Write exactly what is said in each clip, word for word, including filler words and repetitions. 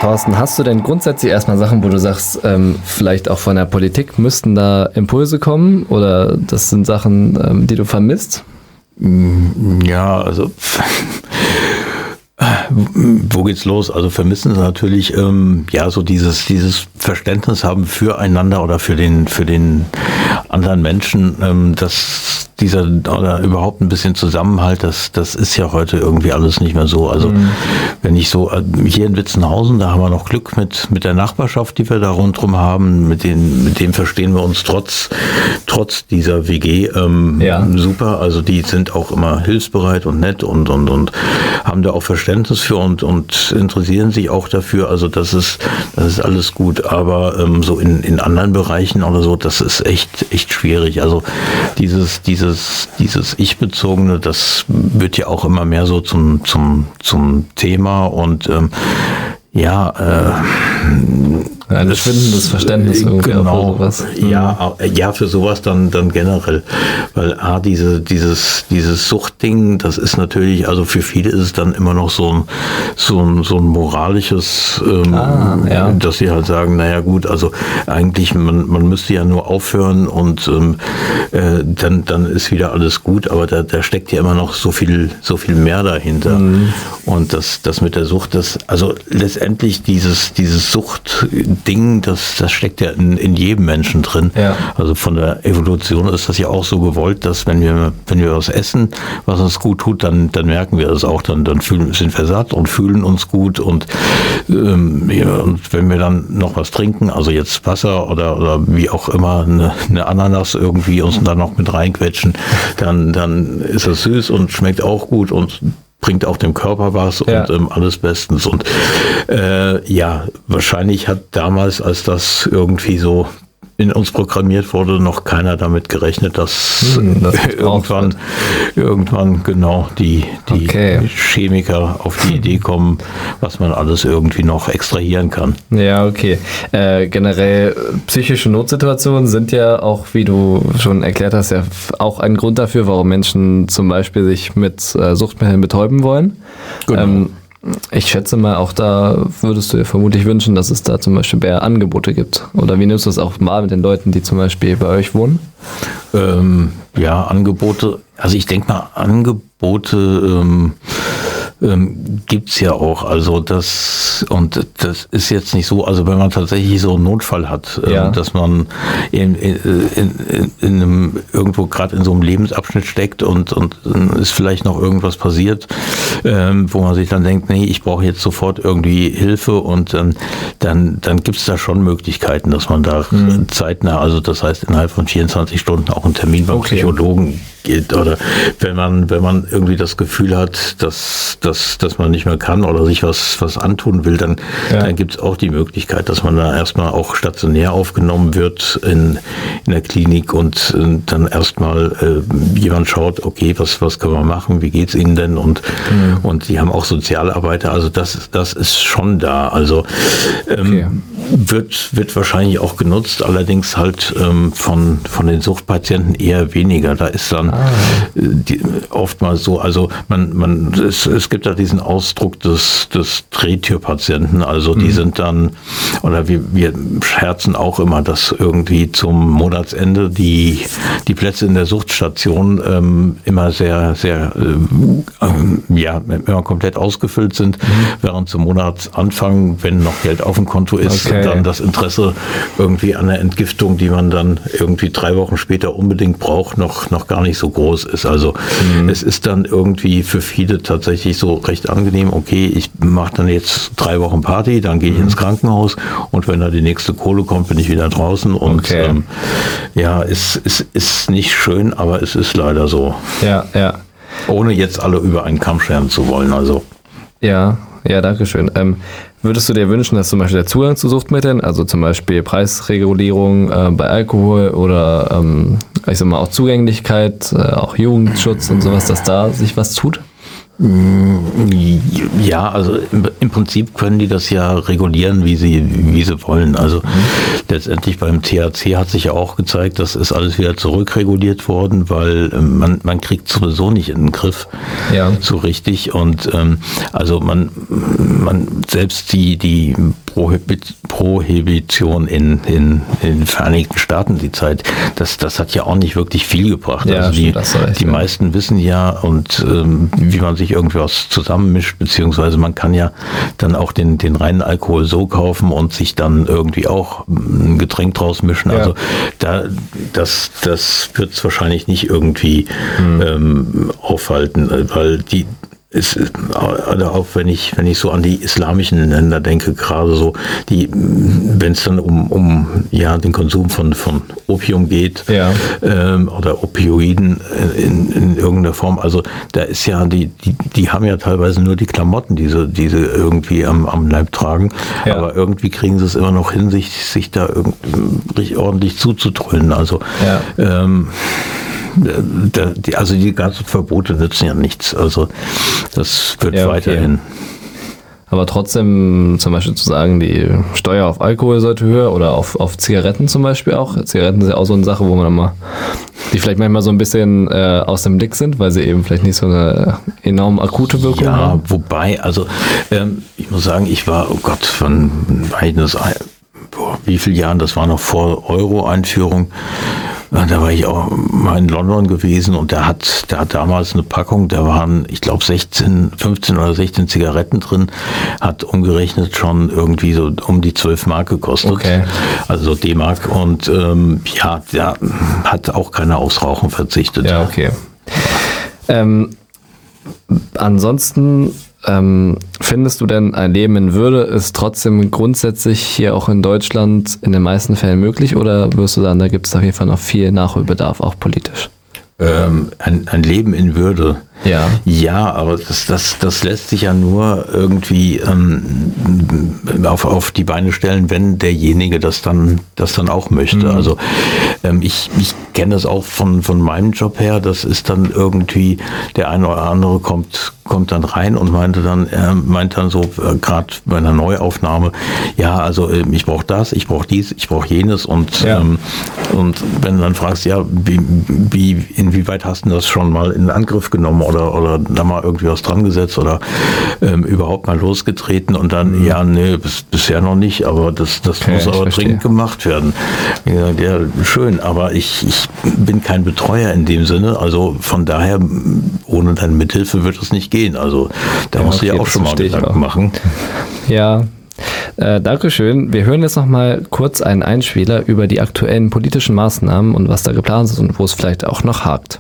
Thorsten, hast du denn grundsätzlich erstmal Sachen, wo du sagst, ähm, vielleicht auch von der Politik müssten da Impulse kommen oder das sind Sachen, ähm, die du vermisst? Ja, also wo geht's los? Also vermissen sie natürlich ähm, ja so dieses dieses Verständnis haben füreinander oder für den für den anderen Menschen, ähm, dass dieser oder überhaupt ein bisschen Zusammenhalt, das das ist ja heute irgendwie alles nicht mehr so. Also mhm. wenn ich so hier in Witzenhausen, da haben wir noch Glück mit mit der Nachbarschaft, die wir da rundherum haben, mit denen mit dem verstehen wir uns trotz trotz dieser W G ähm, ja. super. Also die sind auch immer hilfsbereit und nett und und und haben da auch Verständnis für und und interessieren sich auch dafür. Also das ist das ist alles gut. Aber ähm, so in in anderen Bereichen oder so, das ist echt echt schwierig. Also dieses dieses dieses Ich-bezogene, das wird ja auch immer mehr so zum zum zum Thema und ähm, ja, äh, ein verschwindendes Verständnis irgendwie genau, für sowas. Ja, ja, für sowas dann dann generell, weil a diese dieses dieses Suchtding, das ist natürlich, also für viele ist es dann immer noch so ein so ein so ein moralisches, ähm, ah, ja. dass sie halt sagen, naja gut, also eigentlich man man müsste ja nur aufhören und ähm, äh, dann dann ist wieder alles gut, aber da da steckt ja immer noch so viel so viel mehr dahinter mhm. und das das mit der Sucht, das also letztendlich dieses dieses Suchtding, das das steckt ja in, in jedem Menschen drin. Ja. Also von der Evolution ist das ja auch so gewollt, dass wenn wir wenn wir was essen, was uns gut tut, dann dann merken wir das auch, dann dann fühlen sind wir satt und fühlen uns gut und ähm, ja, und wenn wir dann noch was trinken, also jetzt Wasser oder oder wie auch immer eine, eine Ananas irgendwie uns dann noch mit reinquetschen, dann dann ist das süß und schmeckt auch gut und bringt auch dem Körper was und ja. ähm, alles bestens. Und äh, ja, wahrscheinlich hat damals, als das irgendwie so in uns programmiert wurde, noch keiner damit gerechnet, dass hm, das irgendwann, irgendwann genau die, die okay. Chemiker auf die Idee kommen, was man alles irgendwie noch extrahieren kann. Ja, okay. Äh, generell psychische Notsituationen sind ja auch, wie du schon erklärt hast, ja auch ein Grund dafür, warum Menschen zum Beispiel sich mit äh, Suchtmitteln betäuben wollen. Genau. Ähm, Ich schätze mal, auch da würdest du dir vermutlich wünschen, dass es da zum Beispiel mehr Angebote gibt. Oder wie nimmst du es auch mal mit den Leuten, die zum Beispiel bei euch wohnen? Ähm, ja, Angebote, also ich denke mal, Angebote ähm, ähm, gibt's ja auch. Also das, und das ist jetzt nicht so, also wenn man tatsächlich so einen Notfall hat, ja. ähm, dass man in, in, in, in einem, irgendwo gerade in so einem Lebensabschnitt steckt und, und ist vielleicht noch irgendwas passiert, ähm, wo man sich dann denkt, nee, ich brauche jetzt sofort irgendwie Hilfe und ähm, dann, dann gibt's da schon Möglichkeiten, dass man da mhm. zeitnah, also das heißt innerhalb von vierundzwanzig Stunden auch einen Termin beim okay. Psychologen geht oder wenn man, wenn man irgendwie das Gefühl hat, dass, dass, dass man nicht mehr kann oder sich was, was antun will, dann, ja. dann gibt's auch die Möglichkeit, dass man da erstmal auch stationär aufgenommen wird in, in der Klinik und äh, dann erstmal äh, jemand schaut, okay, was, was können wir machen, wie geht's Ihnen denn und, mhm. und die haben auch Sozialarbeiter, also das, das ist schon da, also ähm, okay. wird, wird wahrscheinlich auch genutzt, allerdings halt ähm, von, von den Suchtpatienten eher weniger, da ist dann ah. die, oftmals so, also man, man, es, es gibt da diesen Ausdruck des, des Drehtürpatienten, also die mhm. sind dann, oder wir, wir scherzen auch immer, dass irgendwie zum Monatsende die, die Plätze in der Suchtstation ähm, immer sehr, sehr, äh, ja, immer komplett ausgefüllt sind, mhm. während zum Monatsanfang, wenn noch Geld auf dem Konto ist, okay. dann das Interesse irgendwie an der Entgiftung, die man dann irgendwie drei Wochen später unbedingt braucht, noch, noch gar nicht so groß ist. Also mhm. es ist dann irgendwie für viele tatsächlich so recht angenehm, okay, ich mache dann jetzt drei Wochen Party, dann gehe ich mhm. ins Krankenhaus und wenn da die nächste Kohle kommt, bin ich wieder draußen und okay. ähm, ja, es, es ist nicht schön, aber es ist leider so. Ja, ja. Ohne jetzt alle über einen Kamm scheren zu wollen, also. Ja, ja, danke schön. Ähm, würdest du dir wünschen, dass zum Beispiel der Zugang zu Suchtmitteln, also zum Beispiel Preisregulierung äh, bei Alkohol oder ähm, ich sag mal auch Zugänglichkeit, äh, auch Jugendschutz und sowas, dass da sich was tut? Ja, also im, im Prinzip können die das ja regulieren, wie sie, wie sie wollen. Also mhm. letztendlich beim T H C hat sich ja auch gezeigt, das ist alles wieder zurückreguliert worden, weil man, man kriegt sowieso nicht in den Griff ja. so richtig. Und ähm, also man, man selbst die, die Prohibit, Prohibition in, in, in den Vereinigten Staaten die Zeit, das, das hat ja auch nicht wirklich viel gebracht. Ja, also die, recht, die ja. meisten wissen ja und ähm, wie man sich irgendwie was zusammenmischt, beziehungsweise man kann ja dann auch den, den reinen Alkohol so kaufen und sich dann irgendwie auch ein Getränk draus mischen. Ja. Also da, das, das wird es wahrscheinlich nicht irgendwie hm. ähm, aufhalten, weil die ist, also auch wenn ich, wenn ich so an die islamischen Länder denke, gerade so, die, wenn es dann um, um ja, den Konsum von, von Opium geht ja. ähm, oder Opioiden in, in irgendeiner Form, also da ist ja, die, die, die haben ja teilweise nur die Klamotten, die sie, die sie irgendwie am, am Leib tragen, ja. aber irgendwie kriegen sie es immer noch hin, sich, sich da irgendwie ordentlich zuzudröhnen. Also ja. ähm, also die ganzen Verbote nützen ja nichts. Also das wird ja, okay. weiterhin. Aber trotzdem zum Beispiel zu sagen, die Steuer auf Alkohol sollte höher oder auf, auf Zigaretten zum Beispiel auch. Zigaretten sind ja auch so eine Sache, wo man mal, die vielleicht manchmal so ein bisschen äh, aus dem Blick sind, weil sie eben vielleicht nicht so eine enorm akute Wirkung ja, haben. Ja, wobei, also ähm, ich muss sagen, ich war, oh Gott, von das, boah, wie viele Jahren, das war noch vor Euro-Einführung. Da war ich auch mal in London gewesen und der hat, der hat damals eine Packung, da waren, ich glaube, sechzehn, fünfzehn oder sechzehn Zigaretten drin, hat umgerechnet schon irgendwie so um die zwölf Mark gekostet. Okay. Also D-Mark und ähm, ja, der hat auch keiner aufs Rauchen verzichtet. Ja, okay. Ähm, ansonsten Ähm, findest du denn, ein Leben in Würde ist trotzdem grundsätzlich hier auch in Deutschland in den meisten Fällen möglich oder wirst du sagen, da gibt es auf jeden Fall noch viel Nachholbedarf, auch politisch? Ähm, ein, ein Leben in Würde. Ja. Ja, aber das, das, das lässt sich ja nur irgendwie ähm, auf, auf die Beine stellen, wenn derjenige das dann, das dann auch möchte. Mhm. Also ähm, ich, ich kenne das auch von, von meinem Job her. Das ist dann irgendwie, der eine oder andere kommt, kommt dann rein und meinte dann, er meint dann so, äh, gerade bei einer Neuaufnahme, ja, also äh, ich brauche das, ich brauche dies, ich brauche jenes und, ja. ähm, und wenn du dann fragst, ja, wie, wie, inwieweit hast du das schon mal in Angriff genommen oder, oder da mal irgendwie was dran gesetzt oder ähm, überhaupt mal losgetreten und dann, mhm. ja, nee, bis, bisher noch nicht, aber das, das okay, muss aber dringend gemacht werden. Ja, ja, schön, aber ich, ich bin kein Betreuer in dem Sinne, also von daher, ohne deine Mithilfe wird es nicht gehen. Also da ja, musst okay, du ja auch schon mal Gedanken auch. machen. Ja, äh, Dankeschön. Wir hören jetzt noch mal kurz einen Einspieler über die aktuellen politischen Maßnahmen und was da geplant ist und wo es vielleicht auch noch hakt.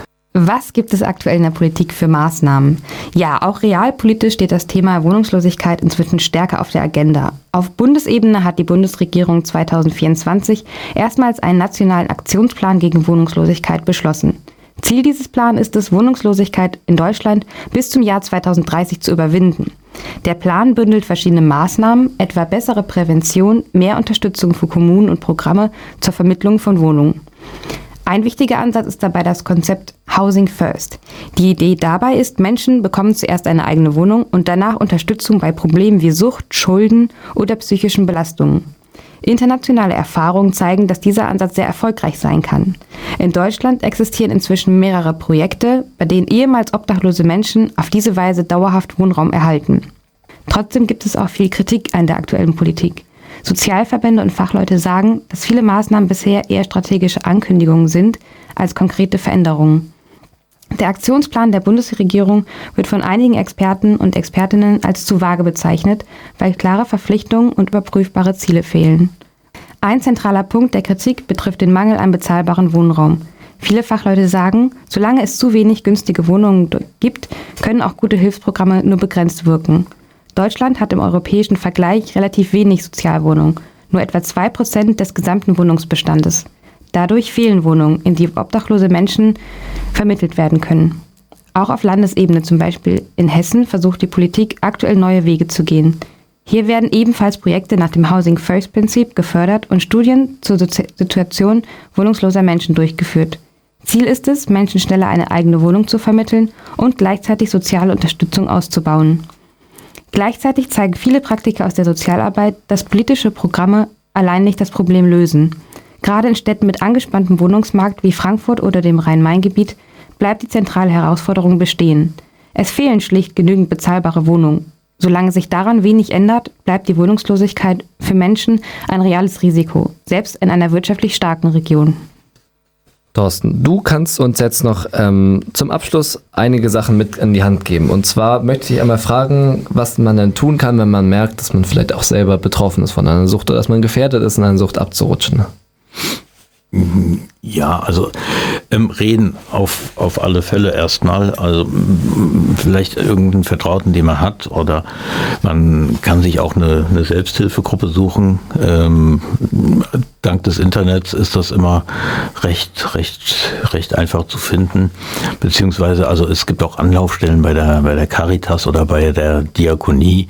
Was gibt es aktuell in der Politik für Maßnahmen? Ja, auch realpolitisch steht das Thema Wohnungslosigkeit inzwischen stärker auf der Agenda. Auf Bundesebene hat die Bundesregierung zwanzig vierundzwanzig erstmals einen nationalen Aktionsplan gegen Wohnungslosigkeit beschlossen. Ziel dieses Plans ist es, Wohnungslosigkeit in Deutschland bis zum Jahr zweitausenddreißig zu überwinden. Der Plan bündelt verschiedene Maßnahmen, etwa bessere Prävention, mehr Unterstützung für Kommunen und Programme zur Vermittlung von Wohnungen. Ein wichtiger Ansatz ist dabei das Konzept Housing First. Die Idee dabei ist, Menschen bekommen zuerst eine eigene Wohnung und danach Unterstützung bei Problemen wie Sucht, Schulden oder psychischen Belastungen. Internationale Erfahrungen zeigen, dass dieser Ansatz sehr erfolgreich sein kann. In Deutschland existieren inzwischen mehrere Projekte, bei denen ehemals obdachlose Menschen auf diese Weise dauerhaft Wohnraum erhalten. Trotzdem gibt es auch viel Kritik an der aktuellen Politik. Sozialverbände und Fachleute sagen, dass viele Maßnahmen bisher eher strategische Ankündigungen sind als konkrete Veränderungen. Der Aktionsplan der Bundesregierung wird von einigen Experten und Expertinnen als zu vage bezeichnet, weil klare Verpflichtungen und überprüfbare Ziele fehlen. Ein zentraler Punkt der Kritik betrifft den Mangel an bezahlbaren Wohnraum. Viele Fachleute sagen, solange es zu wenig günstige Wohnungen gibt, können auch gute Hilfsprogramme nur begrenzt wirken. Deutschland hat im europäischen Vergleich relativ wenig Sozialwohnungen, nur etwa zwei Prozent des gesamten Wohnungsbestandes. Dadurch fehlen Wohnungen, in die obdachlose Menschen vermittelt werden können. Auch auf Landesebene, zum Beispiel in Hessen, versucht die Politik aktuell neue Wege zu gehen. Hier werden ebenfalls Projekte nach dem Housing First Prinzip gefördert und Studien zur Sozi- Situation wohnungsloser Menschen durchgeführt. Ziel ist es, Menschen schneller eine eigene Wohnung zu vermitteln und gleichzeitig soziale Unterstützung auszubauen. Gleichzeitig zeigen viele Praktiker aus der Sozialarbeit, dass politische Programme allein nicht das Problem lösen. Gerade in Städten mit angespanntem Wohnungsmarkt wie Frankfurt oder dem Rhein-Main-Gebiet bleibt die zentrale Herausforderung bestehen. Es fehlen schlicht genügend bezahlbare Wohnungen. Solange sich daran wenig ändert, bleibt die Wohnungslosigkeit für Menschen ein reales Risiko, selbst in einer wirtschaftlich starken Region. Thorsten, du kannst uns jetzt noch ähm, zum Abschluss einige Sachen mit in die Hand geben. Und zwar möchte ich einmal fragen, was man denn tun kann, wenn man merkt, dass man vielleicht auch selber betroffen ist von einer Sucht oder dass man gefährdet ist, in eine Sucht abzurutschen. Ja, also ähm, reden auf, auf alle Fälle erstmal, also m- vielleicht irgendeinen Vertrauten, den man hat, oder man kann sich auch eine, eine Selbsthilfegruppe suchen. Ähm, dank des Internets ist das immer recht, recht, recht einfach zu finden, beziehungsweise also es gibt auch Anlaufstellen bei der, bei der Caritas oder bei der Diakonie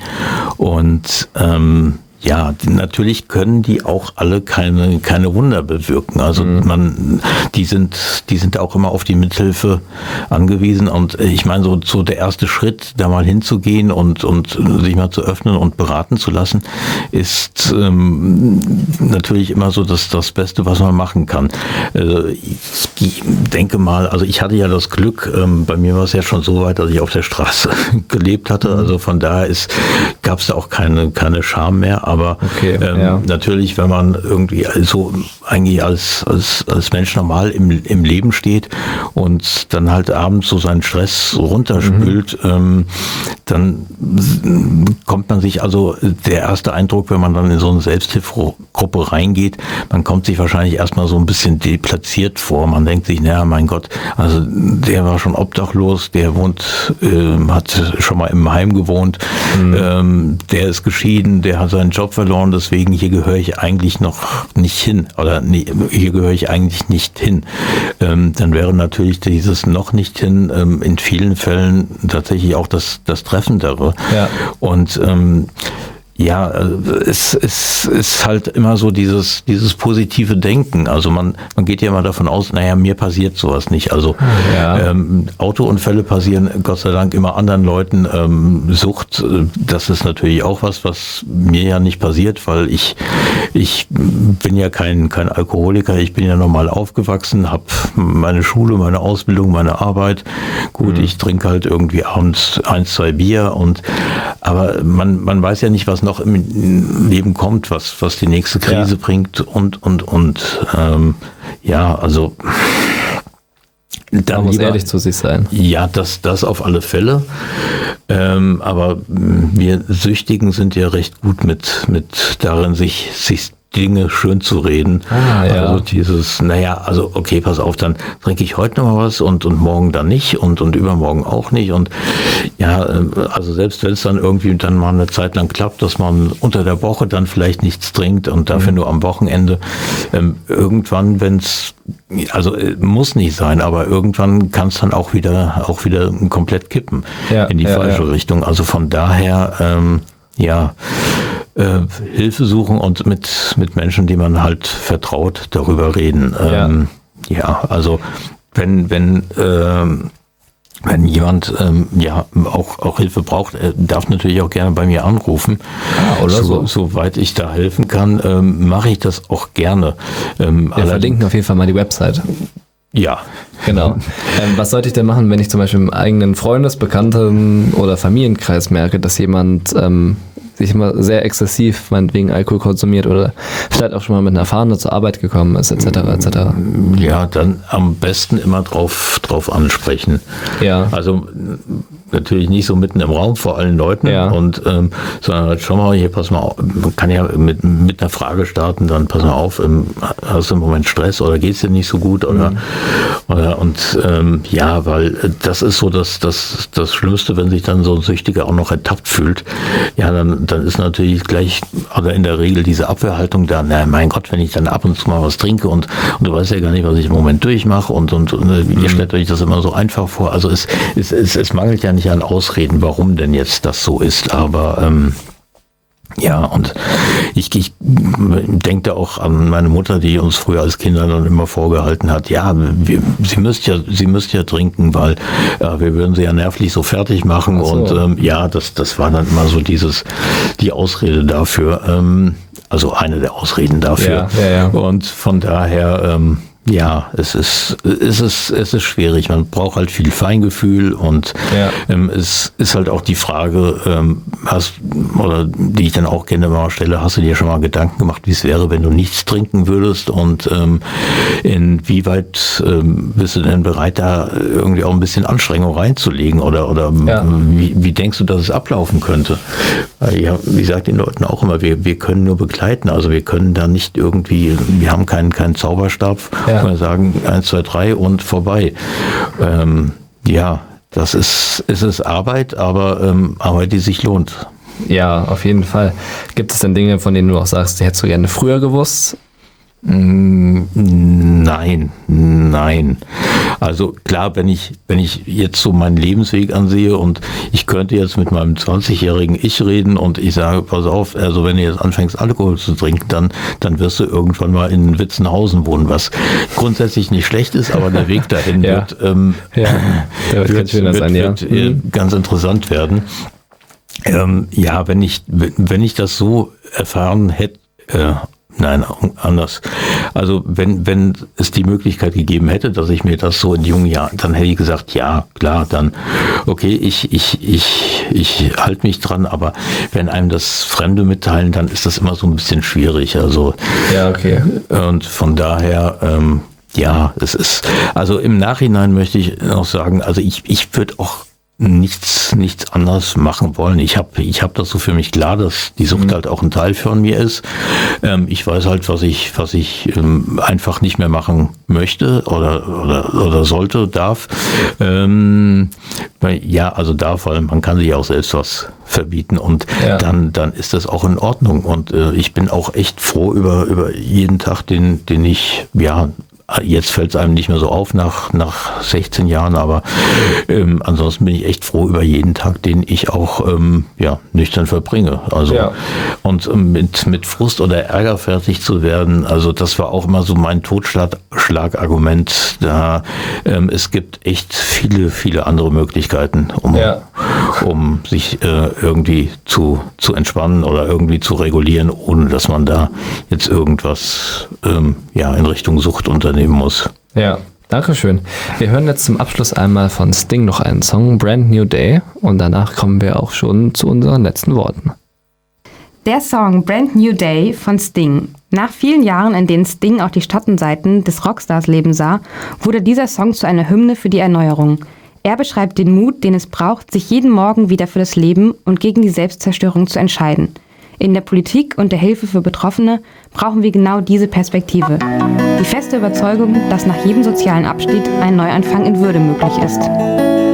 und ähm, ja, die, natürlich können die auch alle keine keine Wunder bewirken. Also mhm. man, die sind die sind auch immer auf die Mithilfe angewiesen. Und ich meine so so der erste Schritt, da mal hinzugehen und und sich mal zu öffnen und beraten zu lassen, ist ähm, natürlich immer so das das Beste, was man machen kann. Äh, ich denke mal, also ich hatte ja das Glück, ähm, bei mir war es ja schon so weit, dass ich auf der Straße gelebt hatte. Also von daher ist gab es da auch keine keine Scham mehr. Aber okay, ähm, ja. natürlich, wenn man irgendwie so eigentlich als, als, als Mensch normal im, im Leben steht und dann halt abends so seinen Stress runterspült, mhm. ähm, dann kommt man sich, also der erste Eindruck, wenn man dann in so eine Selbsthilfegruppe reingeht, man kommt sich wahrscheinlich erstmal so ein bisschen deplatziert vor. Man denkt sich, naja, mein Gott, also der war schon obdachlos, der wohnt, äh, hat schon mal im Heim gewohnt, mhm. ähm, der ist geschieden, der hat seinen Job verloren, deswegen hier gehöre ich eigentlich noch nicht hin oder nee, hier gehöre ich eigentlich nicht hin. Ähm, dann wäre natürlich dieses noch nicht hin ähm, in vielen Fällen tatsächlich auch das, das Treffendere. Ja. Und ähm, ja, es, es ist halt immer so dieses dieses positive Denken. Also man man geht ja immer davon aus, naja, mir passiert sowas nicht. Also ja. ähm, Autounfälle passieren Gott sei Dank immer anderen Leuten. Ähm, Sucht, das ist natürlich auch was, was mir ja nicht passiert, weil ich ich bin ja kein kein Alkoholiker. Ich bin ja normal aufgewachsen, habe meine Schule, meine Ausbildung, meine Arbeit. Gut, mhm. ich trinke halt irgendwie abends ein, zwei Bier und aber man man weiß ja nicht, was noch im Leben kommt, was was die nächste Krise ja. bringt und und und ähm, ja, also dann man muss lieber, ehrlich zu sich sein. Ja, das das auf alle Fälle. Ähm, aber wir Süchtigen sind ja recht gut mit mit darin, sich sich Dinge schön zu reden. Ah, ja. Also dieses, naja, also okay, pass auf, dann trinke ich heute noch mal was und und morgen dann nicht und und übermorgen auch nicht und ja, also selbst wenn es dann irgendwie dann mal eine Zeit lang klappt, dass man unter der Woche dann vielleicht nichts trinkt und dafür mhm. nur am Wochenende, ähm, irgendwann, wenn es, also muss nicht sein, aber irgendwann kann es dann auch wieder auch wieder komplett kippen ja, in die ja, falsche ja. Richtung. Also von daher, ähm, ja, Äh, Hilfe suchen und mit mit Menschen, die man halt vertraut, darüber reden. Ähm, ja. ja, also wenn wenn ähm, wenn jemand ähm, ja auch auch Hilfe braucht, er darf natürlich auch gerne bei mir anrufen. Ah, oder so, so. Soweit ich da helfen kann, ähm, mache ich das auch gerne. Ähm, Wir verlinken auf jeden Fall mal die Website. Ja, genau. ähm, was sollte ich denn machen, wenn ich zum Beispiel im eigenen Freundes-, Bekannten- oder Familienkreis merke, dass jemand ähm, sich immer sehr exzessiv meinetwegen Alkohol konsumiert oder vielleicht auch schon mal mit einer Fahne zur Arbeit gekommen ist, et cetera et cetera. Ja, dann am besten immer drauf, drauf ansprechen. Ja. Also natürlich nicht so mitten im Raum vor allen Leuten, ja. und ähm, sondern halt schon mal, hier pass mal auf, man kann ja mit, mit einer Frage starten, dann pass mal auf, ähm, hast du im Moment Stress oder geht's dir nicht so gut oder, mhm. oder und ähm, ja, weil das ist so das, das, das Schlimmste, wenn sich dann so ein Süchtiger auch noch ertappt fühlt, ja, dann, dann ist natürlich gleich, oder in der Regel diese Abwehrhaltung da, na mein Gott, wenn ich dann ab und zu mal was trinke und, und du weißt ja gar nicht, was ich im Moment durchmache und, und, und mhm. ihr stellt euch das immer so einfach vor, also es, es, es, es mangelt ja nicht an Ausreden, warum denn jetzt das so ist, aber ähm, Ja, und ich, ich denke da auch an meine Mutter, die uns früher als Kinder dann immer vorgehalten hat, ja, wir, sie müsst ja, sie müsst ja trinken, weil ja, wir würden sie ja nervlich so fertig machen. So. Und ähm, ja, das, das war dann immer so dieses, die Ausrede dafür, ähm, also eine der Ausreden dafür. Ja, ja, ja. Und von daher, ähm, ja, es ist, es ist, es ist schwierig. Man braucht halt viel Feingefühl und ja. ähm, es ist halt auch die Frage, ähm, hast, oder die ich dann auch gerne mal stelle, hast du dir schon mal Gedanken gemacht, wie es wäre, wenn du nichts trinken würdest und ähm, inwieweit ähm, bist du denn bereit, da irgendwie auch ein bisschen Anstrengung reinzulegen oder, oder ja. wie, wie denkst du, dass es ablaufen könnte? Ja, wie gesagt den Leuten auch immer, wir, wir können nur begleiten, also wir können da nicht irgendwie, wir haben keinen, keinen Zauberstab, ja. wir sagen eins, zwei, drei und vorbei. Ähm, ja, das ist, ist es Arbeit, aber ähm, Arbeit, die sich lohnt. Ja, auf jeden Fall. Gibt es denn Dinge, von denen du auch sagst, die hättest du gerne früher gewusst? Nein, nein. Also klar, wenn ich, wenn ich jetzt so meinen Lebensweg ansehe und ich könnte jetzt mit meinem zwanzigjährigen Ich reden und ich sage, pass auf, also wenn du jetzt anfängst Alkohol zu trinken, dann, dann wirst du irgendwann mal in Witzenhausen wohnen, was grundsätzlich nicht schlecht ist, aber der Weg dahin ja. wird, ähm, ja, der wird, wird, wird, sein, wird ja. mhm. ganz interessant werden. Ähm, ja, wenn ich, wenn ich das so erfahren hätte, äh, Nein, anders. Also wenn wenn es die Möglichkeit gegeben hätte, dass ich mir das so in jungen Jahren, dann hätte ich gesagt, ja, klar, dann okay, ich ich ich ich halte mich dran, aber wenn einem das Fremde mitteilen, dann ist das immer so ein bisschen schwierig. Also ja, okay. Und von daher ähm, ja, es ist, also im Nachhinein möchte ich noch sagen, also ich ich würde auch nichts nichts anders machen wollen. Ich habe ich habe das so für mich klar, dass die Sucht mhm. halt auch ein Teil von mir ist. Ähm, ich weiß halt, was ich was ich ähm, einfach nicht mehr machen möchte oder oder oder sollte, darf. Ähm, weil, ja, also darf, weil man kann sich auch selbst was verbieten und ja. dann dann ist das auch in Ordnung. Und äh, ich bin auch echt froh über über jeden Tag, den den ich ja jetzt fällt es einem nicht mehr so auf nach nach sechzehn Jahren, aber ähm, ansonsten bin ich echt froh über jeden Tag, den ich auch ähm, ja nüchtern verbringe. Also ja. und ähm, mit mit Frust oder Ärger fertig zu werden, also das war auch immer so mein Totschlagargument. Da ähm, es gibt echt viele viele andere Möglichkeiten, um ja. um sich äh, irgendwie zu zu entspannen oder irgendwie zu regulieren, ohne dass man da jetzt irgendwas ähm, ja in Richtung Sucht unternehmen muss. Ja, danke schön. Wir hören jetzt zum Abschluss einmal von Sting noch einen Song, Brand New Day, und danach kommen wir auch schon zu unseren letzten Worten. Der Song Brand New Day von Sting. Nach vielen Jahren, in denen Sting auch die Schattenseiten des Rockstars-Lebens sah, wurde dieser Song zu einer Hymne für die Erneuerung. Er beschreibt den Mut, den es braucht, sich jeden Morgen wieder für das Leben und gegen die Selbstzerstörung zu entscheiden. In der Politik und der Hilfe für Betroffene brauchen wir genau diese Perspektive. Die feste Überzeugung, dass nach jedem sozialen Abschnitt ein Neuanfang in Würde möglich ist.